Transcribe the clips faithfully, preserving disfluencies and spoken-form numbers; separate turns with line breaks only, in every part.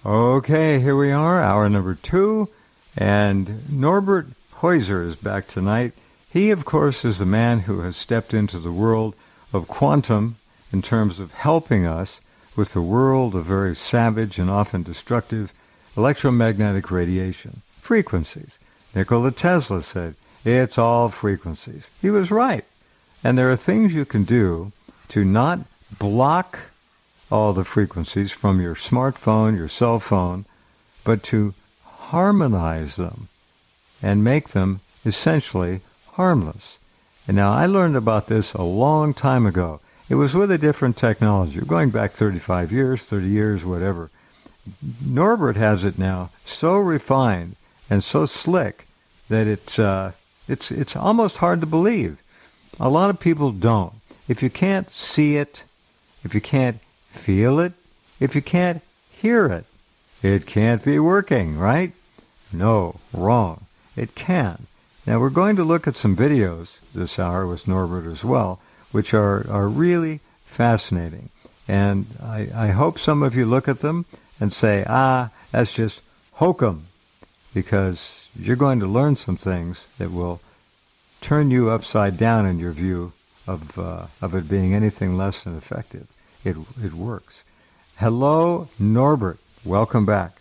Okay, here we are, hour number two, and Norbert Heuser is back tonight. He, of course, is the man who has stepped into the world of quantum in terms of helping us with the world of very savage and often destructive electromagnetic radiation, frequencies. Nikola Tesla said, it's all frequencies. He was right. And there are things you can do to not block all the frequencies from your smartphone, your cell phone, but to harmonize them and make them essentially harmless. And now I learned about this a long time ago. It was with a different technology. We're going back thirty-five years, thirty years, whatever. Norbert has it now so refined and so slick that it's uh, it's it's almost hard to believe. A lot of people don't. If you can't see it, if you can't feel it, if you can't hear it, it can't be working, right? No, wrong. It can. Now we're going to look at some videos this hour with Norbert as well, which are, are really fascinating. And I, I hope some of you look at them and say, ah, that's just hokum, because you're going to learn some things that will turn you upside down in your view of uh, of it being anything less than effective. It it works. Hello, Norbert. Welcome back.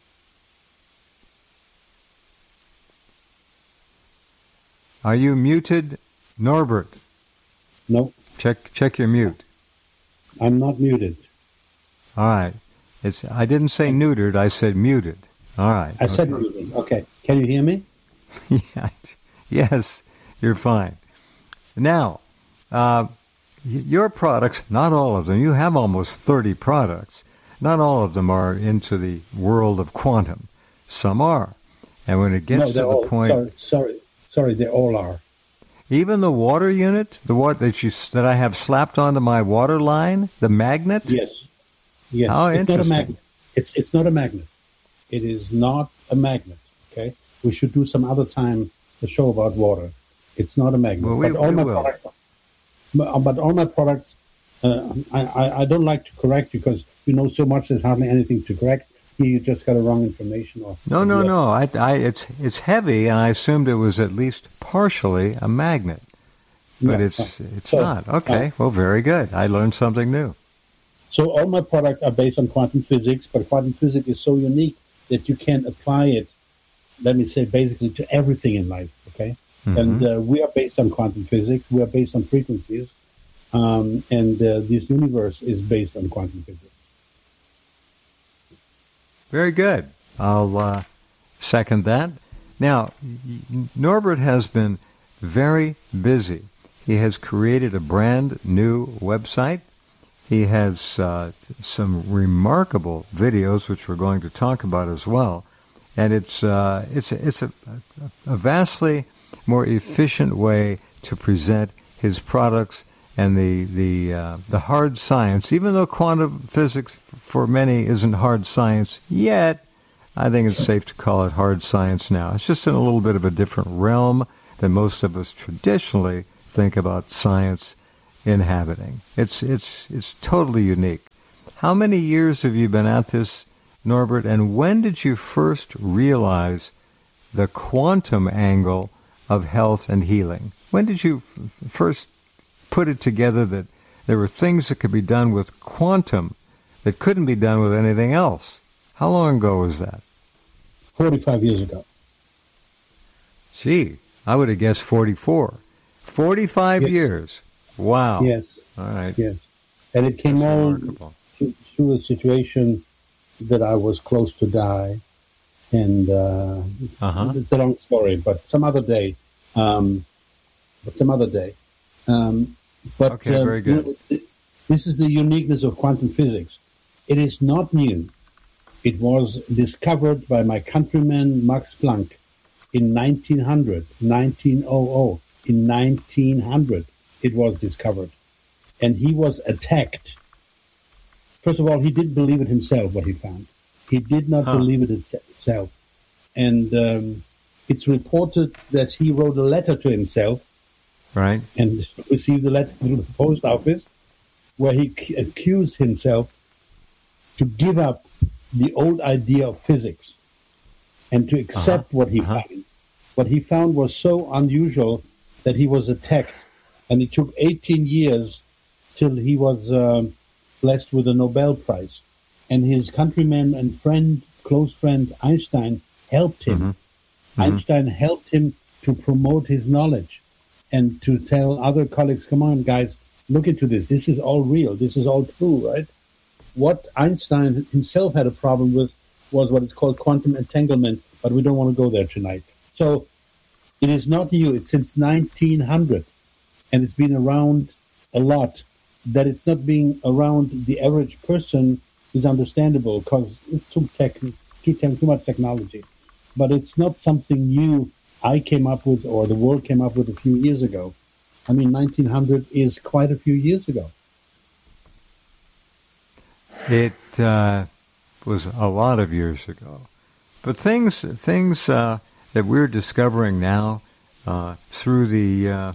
Are you muted, Norbert?
No.
Check check your mute.
I'm not muted.
All right. It's I didn't say neutered. I said muted. All right.
I
okay.
said muted. Okay. Can you hear me?
Yeah. Yes, you're fine. Now, uh, your products, not all of them, you have almost thirty products. Not all of them are into the world of quantum. Some are. And when it gets
no,
to the
all,
point...
Sorry, sorry, sorry, they all are.
Even the water unit, the what that you that I have slapped onto my water line, the magnet?
Yes. Yes.
How
it's
interesting.
Not a magnet. It's, it's not a magnet. It is not a magnet, okay? We should do some other time a show about water. It's not a magnet.
Well, we,
but all
we
my
will.
Products, but, but all my products, uh, I, I, I don't like to correct because you know so much. There's hardly anything to correct. Here you just got the wrong information. Or
no, no,
or
no. I, I, it's it's heavy, and I assumed it was at least partially a magnet, but
no,
it's
no.
it's
so,
not. Okay.
Uh,
well, very good. I learned something new.
So all my products are based on quantum physics, but quantum physics is so unique that you can apply it. Let me say, basically to everything in life. Okay.
Mm-hmm.
And uh, we are based on quantum physics. We are based on frequencies. Um, and uh, this universe is based on quantum physics.
Very good. I'll uh, second that. Now, Norbert has been very busy. He has created a brand new website. He has uh, some remarkable videos, which we're going to talk about as well. And it's uh, it's it's a, a vastly more efficient way to present his products and the the uh, the hard science. Even though quantum physics for many isn't hard science yet, I think it's safe to call it hard science now. It's just in a little bit of a different realm than most of us traditionally think about science inhabiting. It's it's it's totally unique. How many years have you been at this, Norbert, and when did you first realize the quantum angle of health and healing? When did you f- first put it together that there were things that could be done with quantum that couldn't be done with anything else? How long ago was that?
forty-five years ago.
Gee, I would have guessed forty-four. forty-five
yes.
years. Wow.
Yes.
All right.
Yes. And it came
That's
all
remarkable.
through a situation that I was close to die. And uh,
uh-huh.
it's a long story, but some other day. Um, but some other day. Um, but
okay,
uh,
very good.
You know, this is the uniqueness of quantum physics. It is not new. It was discovered by my countryman Max Planck in nineteen hundred, nineteen hundred. In nineteen hundred, it was discovered. And he was attacked. First of all, he didn't believe it himself, what he found. He did not
huh.
believe it himself. And um, it's reported that he wrote a letter to himself.
Right.
And received a letter through the post office where he c- accused himself to give up the old idea of physics and to accept
Uh-huh.
what he
Uh-huh.
found. What he found was so unusual that he was attacked, and it took eighteen years till he was um, blessed with a Nobel Prize. And his countryman and friend, close friend Einstein, helped him.
Mhm. Mhm.
Einstein helped him to promote his knowledge and to tell other colleagues, come on, guys, look into this. This is all real. This is all true, right? What Einstein himself had a problem with was what is called quantum entanglement, but we don't want to go there tonight. So it is not new. It's since nineteen hundred, and it's been around a lot. That it's not being around the average person is understandable because it's too, tech, too, too much technology. But it's not something new I came up with or the world came up with a few years ago. I mean, nineteen hundred is quite a few years ago.
It uh, was a lot of years ago. But things things uh, that we're discovering now uh, through the uh,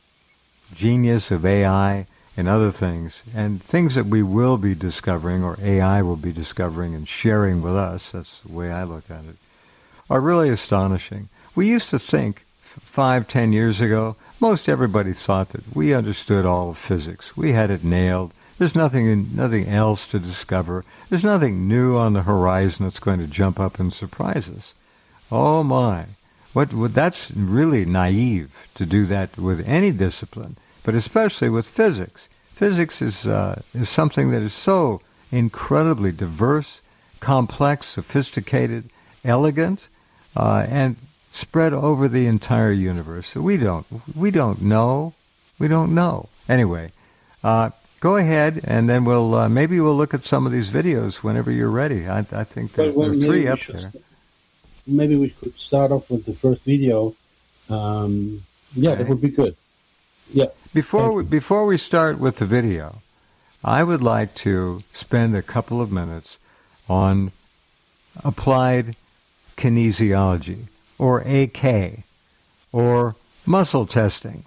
genius of A I and other things, and things that we will be discovering, or A I will be discovering and sharing with us, that's the way I look at it, are really astonishing. We used to think five, ten years ago, most everybody thought that we understood all of physics. We had it nailed. There's nothing nothing else to discover. There's nothing new on the horizon that's going to jump up and surprise us. Oh my. What, what that's really naive to do that with any discipline, but especially with physics. Physics is uh, is something that is so incredibly diverse, complex, sophisticated, elegant, uh, and spread over the entire universe. So we don't we don't know. We don't know. Anyway, uh, go ahead, and then we'll uh, maybe we'll look at some of these videos whenever you're ready. I, I think there,
Well, well,
there are three
maybe
up
we should
there.
st- maybe we could start off with the first video. Um, yeah,
Okay.
that would be good. Yeah.
Before
Thank
we,
you.
before we start with the video, I would like to spend a couple of minutes on applied kinesiology, or A K, or muscle testing.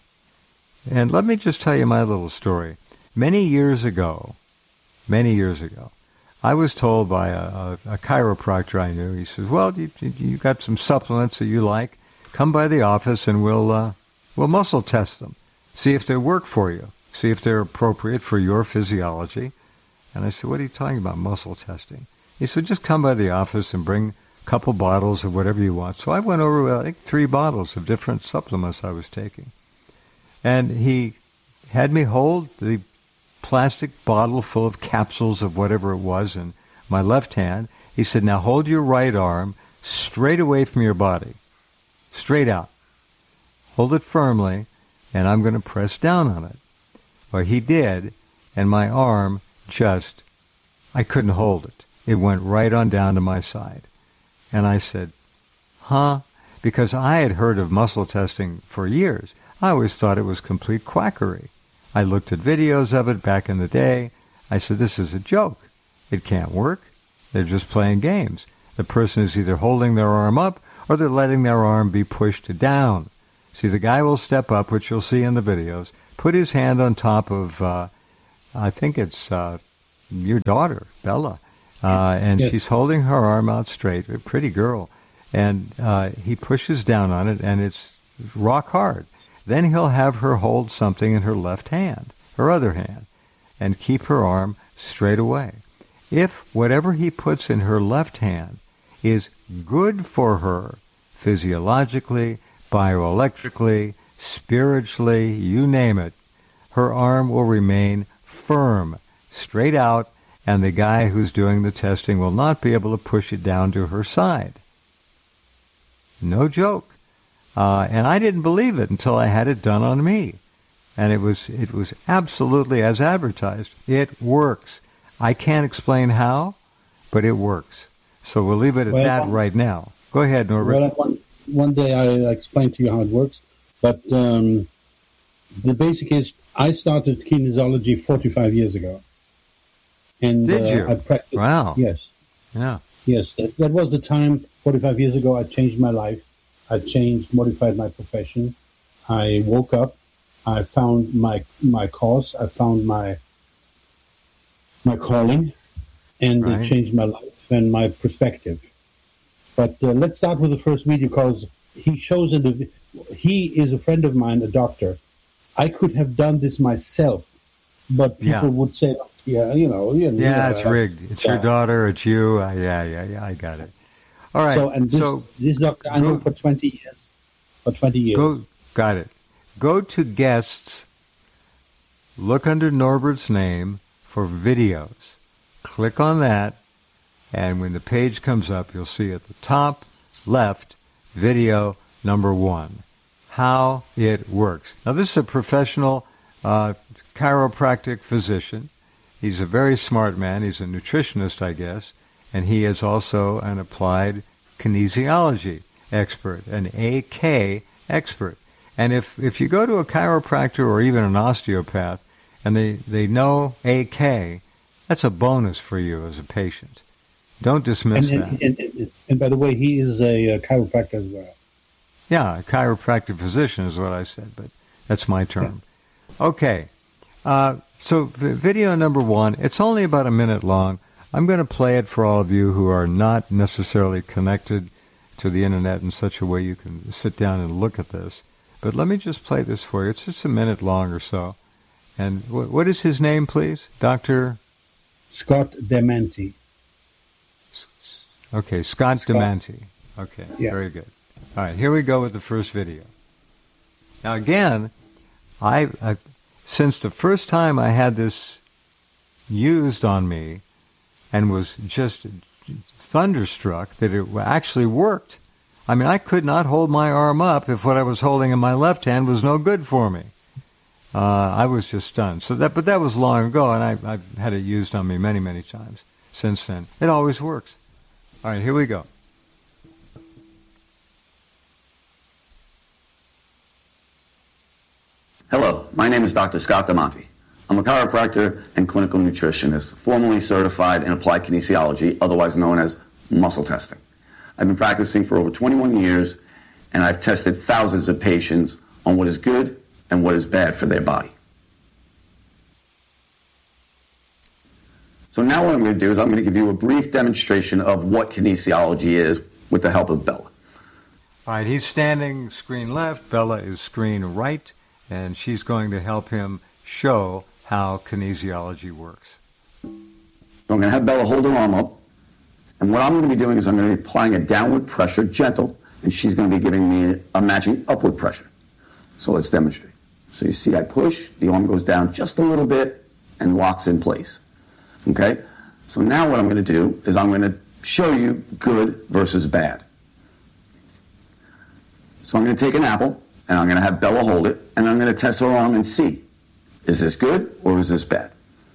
And let me just tell you my little story. Many years ago, many years ago, I was told by a, a, a chiropractor I knew, he says, well, you, you got some supplements that you like, come by the office and we'll, uh, we'll muscle test them. See if they work for you. See if they're appropriate for your physiology. And I said, what are you talking about, muscle testing? He said, just come by the office and bring a couple bottles of whatever you want. So I went over, I think, three bottles of different supplements I was taking. And he had me hold the plastic bottle full of capsules of whatever it was in my left hand. He said, now hold your right arm straight away from your body. Straight out. Hold it firmly, and I'm going to press down on it. Well, he did, and my arm just, I couldn't hold it. It went right on down to my side. And I said, huh? Because I had heard of muscle testing for years. I always thought it was complete quackery. I looked at videos of it back in the day. I said, this is a joke. It can't work. They're just playing games. The person is either holding their arm up or they're letting their arm be pushed down. See, the guy will step up, which you'll see in the videos, put his hand on top of, uh, I think it's uh, your daughter, Bella, uh, and
Yes.
she's holding her arm out straight, a pretty girl, and uh, he pushes down on it, and it's rock hard. Then he'll have her hold something in her left hand, her other hand, and keep her arm straight away. If whatever he puts in her left hand is good for her, physiologically, bioelectrically, spiritually, you name it, her arm will remain firm, straight out, and the guy who's doing the testing will not be able to push it down to her side. No joke. Uh, and I didn't believe it until I had it done on me. And it was it was absolutely as advertised. It works. I can't explain how, but it works. So we'll leave it at
Well,
that
um,
right now. Go ahead, Norbert.
Well, one, one day I explain to you how it works, but um, the basic is I started kinesiology forty-five years ago. And
Did
uh,
you?
I practiced.
Wow.
Yes.
Yeah.
Yes, that, that was the time, forty-five years ago, I changed my life. I changed, modified my profession. I woke up. I found my my cause. I found my my calling. and
Right.
it changed my life and my perspective. But uh, let's start with the first video because he shows in the. He is a friend of mine, a doctor. I could have done this myself, but people
Yeah.
would say, "Yeah, you know, you know,
Yeah,
uh,
it's rigged. It's
yeah.
your daughter. It's you. Uh, yeah, yeah, yeah. I got it. All right.
So, and this,
so
this doctor I know
go-
for twenty years. For twenty years.
Go, got it. Go to guests, look under Norbert's name for videos. Click on that, and when the page comes up, you'll see at the top left, video number one, how it works. Now, this is a professional uh, chiropractic physician. He's a very smart man. He's a nutritionist, I guess, and he is also an applied kinesiology expert, an A K expert. And if, if you go to a chiropractor or even an osteopath and they, they know A K, that's a bonus for you as a patient. Don't dismiss
And,
that.
and, and, and, and by the way, he is a, uh chiropractor as well.
Yeah, a chiropractic physician is what I said, but that's my term. Okay. Uh, so v- video number one, it's only about a minute long. I'm going to play it for all of you who are not necessarily connected to the internet in such a way you can sit down and look at this. But let me just play this for you. It's just a minute long or so. And wh- what is his name, please? Doctor
Scott Demanti.
Okay, Scott,
Scott.
Demanti. Okay,
Yeah.
very good. All right, here we go with the first video. Now again, I, I since the first time I had this used on me and was just thunderstruck that it actually worked. I mean, I could not hold my arm up if what I was holding in my left hand was no good for me. Uh, I was just stunned. So that, but that was long ago, and I, I've had it used on me many, many times since then. It always works. All right, here we go.
Hello, my name is Doctor Scott Demanti. I'm a chiropractor and clinical nutritionist, formally certified in applied kinesiology, otherwise known as muscle testing. I've been practicing for over twenty-one years, and I've tested thousands of patients on what is good and what is bad for their body. So now what I'm going to do is I'm going to give you a brief demonstration of what kinesiology is with the help of Bella.
All right, he's standing screen left, Bella is screen right, and she's going to help him show how kinesiology works.
So I'm going to have Bella hold her arm up, and what I'm going to be doing is I'm going to be applying a downward pressure, gentle, and she's going to be giving me a matching upward pressure. So let's demonstrate. So you see I push, the arm goes down just a little bit and locks in place. Okay? So now what I'm going to do is I'm going to show you good versus bad. So I'm going to take an apple, and I'm going to have Bella hold it, and I'm going to test her arm and see, is this good or is this bad?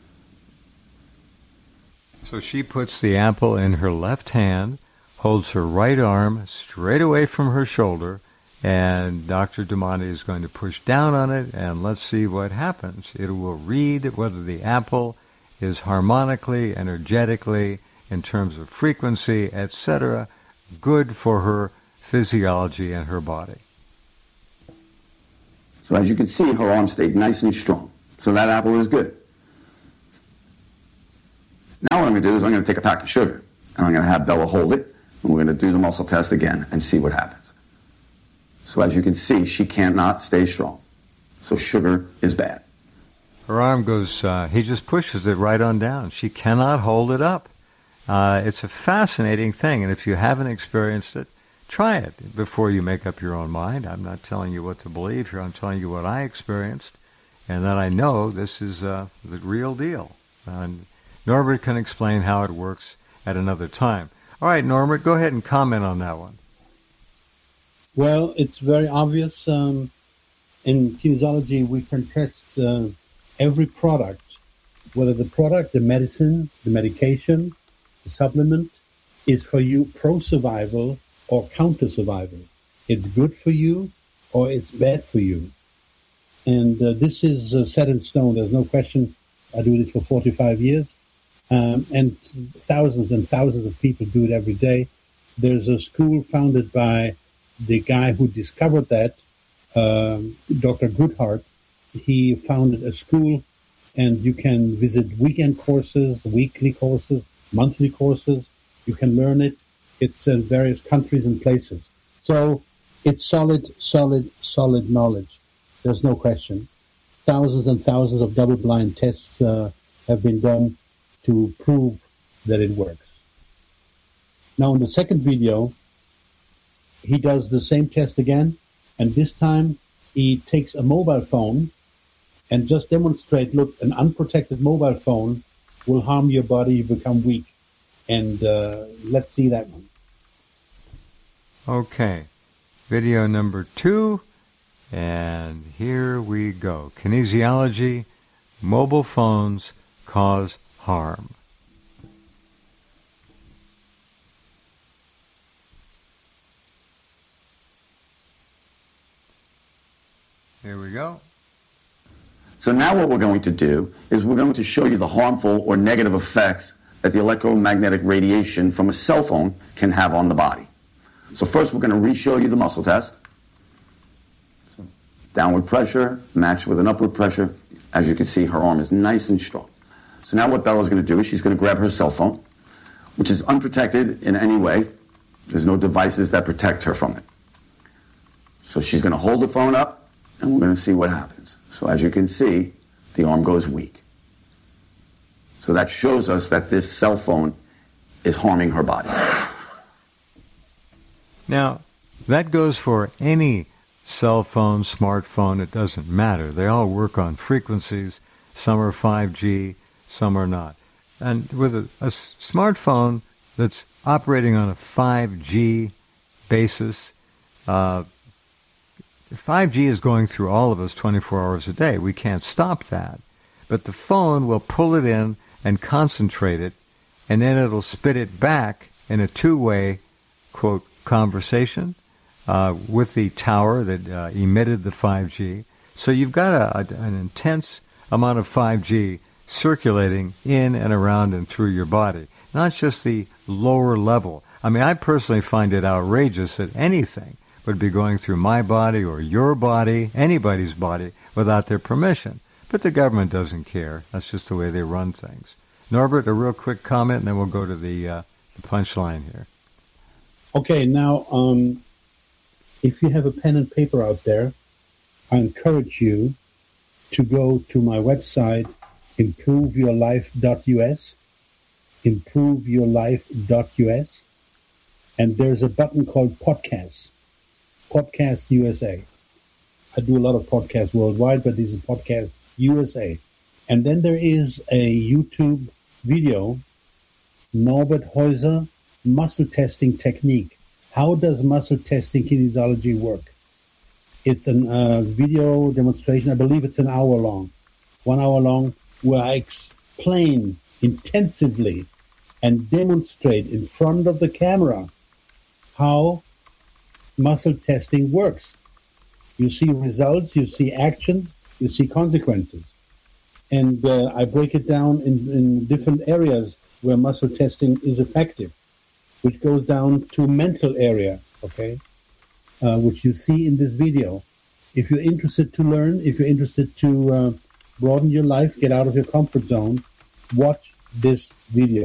So she puts the apple in her left hand, holds her right arm straight away from her shoulder, and Doctor Demanti is going to push down on it, and let's see what happens. It will read whether the apple is harmonically, energetically, in terms of frequency, et cetera, good for her physiology and her body.
So as you can see, her arm stayed nice and strong. So that apple is good. Now what I'm going to do is I'm going to take a pack of sugar, and I'm going to have Bella hold it, and we're going to do the muscle test again and see what happens. So as you can see, she cannot stay strong. So sugar is bad.
Her arm goes, uh, he just pushes it right on down. She cannot hold it up. Uh, it's a fascinating thing, and if you haven't experienced it, try it before you make up your own mind. I'm not telling you what to believe here. I'm telling you what I experienced, and that I know this is uh, the real deal. And Norbert can explain how it works at another time. All right, Norbert, go ahead and comment on that one.
Well, it's very obvious. Um, in kinesiology, we can test uh, every product, whether the product, the medicine, the medication, the supplement, is for you pro-survival or counter-survival. It's good for you or it's bad for you. And uh, this is uh, set in stone. There's no question. I do this for forty-five years. Um, and thousands and thousands of people do it every day. There's a school founded by the guy who discovered that, um, Doctor Goodhart. He founded a school, and you can visit weekend courses, weekly courses, monthly courses. You can learn it. It's in various countries and places. So it's solid, solid, solid knowledge. There's no question. Thousands and thousands of double-blind tests uh, have been done to prove that it works. Now, in the second video, he does the same test again, and this time he takes a mobile phone and just demonstrate, look, an unprotected mobile phone will harm your body, you become weak. And uh, let's see that one.
Okay, video number two, and here we go. Kinesiology, mobile phones cause harm. Here we go.
So now what we're going to do is we're going to show you the harmful or negative effects that the electromagnetic radiation from a cell phone can have on the body. So first we're going to re-show you the muscle test. So downward pressure matched with an upward pressure. As you can see, her arm is nice and strong. So now what Bella's going to do is she's going to grab her cell phone, which is unprotected in any way. There's no devices that protect her from it. So she's going to hold the phone up, and we're going to see what happens. So as you can see, the arm goes weak. So that shows us that this cell phone is harming her body.
Now, that goes for any cell phone, smartphone, it doesn't matter. They all work on frequencies. Some are five G, some are not. And with a, a smartphone that's operating on a five G basis, uh, five G is going through all of us twenty-four hours a day. We can't stop that. But the phone will pull it in and concentrate it, and then it'll spit it back in a two-way, quote, conversation uh, with the tower that uh, emitted the five G. So you've got a, a, an intense amount of five G circulating in and around and through your body, not just the lower level. I mean, I personally find it outrageous that anything would be going through my body or your body, anybody's body, without their permission. But the government doesn't care. That's just the way they run things. Norbert, a real quick comment, and then we'll go to the, uh, the punchline here.
Okay, now, um, if you have a pen and paper out there, I encourage you to go to my website, improve your life dot U S, improve your life dot U S, and there's a button called Podcasts, Podcast U S A. I do a lot of podcasts worldwide, but this is Podcast U S A. And then there is a YouTube video, Norbert Heuser, Muscle Testing Technique. How does muscle testing kinesiology work? It's a uh, video demonstration. I believe it's an hour long, one hour long, where I explain intensively and demonstrate in front of the camera how muscle testing works. You see results, you see actions, you see consequences. And uh, I break it down in, in different areas where muscle testing is effective, which goes down to mental area, okay, uh, which you see in this video. If you're interested to learn, if you're interested to uh, broaden your life, get out of your comfort zone, watch this video.